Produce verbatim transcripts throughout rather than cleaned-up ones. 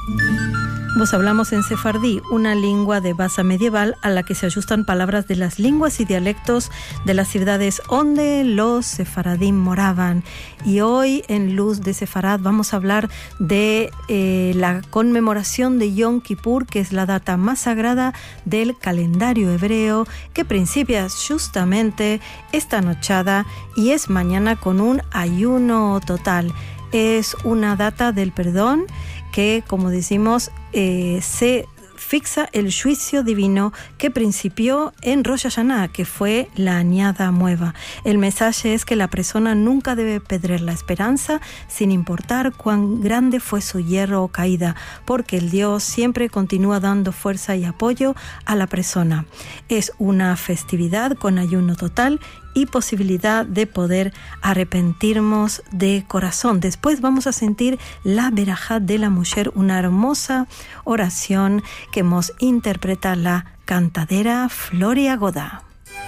Vos hablamos en sefardí, una lengua de base medieval a la que se ajustan palabras de las lenguas y dialectos de las ciudades donde los sefaradim moraban. Y hoy en Luz de Sefarad vamos a hablar de eh, la conmemoración de Yom Kippur, que es la data más sagrada del calendario hebreo, que principia justamente esta nochada y es mañana con un ayuno total. Es una data del perdón que, como decimos, eh, se fixa el juicio divino que principió en Rosh Hashanah, que fue la añada nueva. El mensaje es que la persona nunca debe perder la esperanza, sin importar cuán grande fue su hierro o caída, porque el Dios siempre continúa dando fuerza y apoyo a la persona. Es una festividad con ayuno total y posibilidad de poder arrepentirnos de corazón. Después vamos a sentir la verajá de la mujer, una hermosa oración que nos interpreta la cantadera Floria Goda.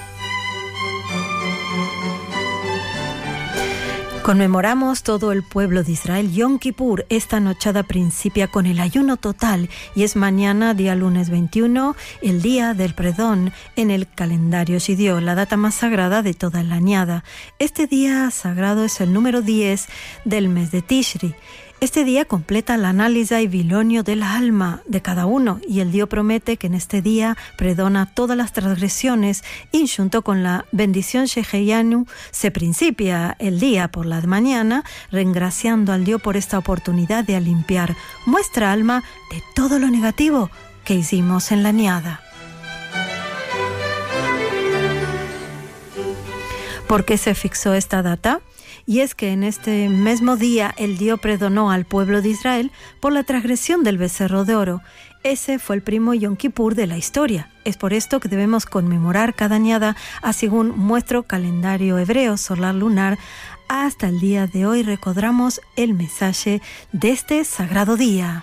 Conmemoramos todo el pueblo de Israel Yom Kippur. Esta nochada principia con el ayuno total y es mañana, día lunes veintiuno, el día del perdón en el calendario judío, la data más sagrada de toda la añada. Este día sagrado es el número diez del mes de Tishri. Este día completa el análisis y bilonio del alma de cada uno y el Dios promete que en este día perdona todas las transgresiones y junto con la bendición Sheheyanu se principia el día por la mañana reingraciando al Dios por esta oportunidad de limpiar nuestra alma de todo lo negativo que hicimos en la añada. ¿Por qué se fixó esta data? Y es que en este mismo día el Dios perdonó al pueblo de Israel por la transgresión del becerro de oro. Ese fue el primo Yom Kippur de la historia. Es por esto que debemos conmemorar cada añada, según nuestro calendario hebreo solar lunar. Hasta el día de hoy recordamos el mensaje de este sagrado día.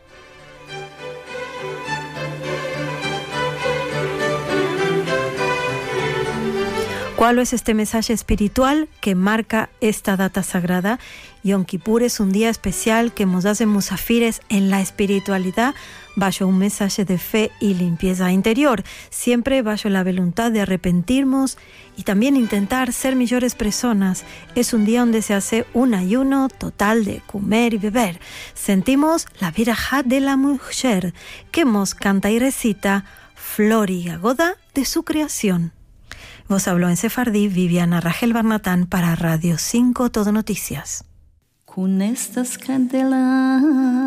¿Cuál es este mensaje espiritual que marca esta data sagrada? Yom Kippur es un día especial que nos hace musafires en la espiritualidad bajo un mensaje de fe y limpieza interior, siempre bajo la voluntad de arrepentirnos y también intentar ser mejores personas. Es un día donde se hace un ayuno total de comer y beber. Sentimos la verajá de la mujer que nos canta y recita Floria Goda de su creación. Vos habló en sefardí Viviana Rachel Barnatán para Radio cinco Todo Noticias. Con estas candelas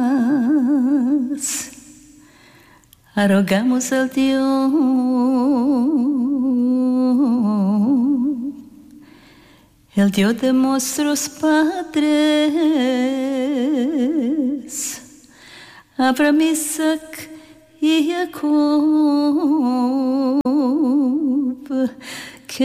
arrogamos al Dios, el Dios de nuestros padres, Abraham, Isaac y Jacob.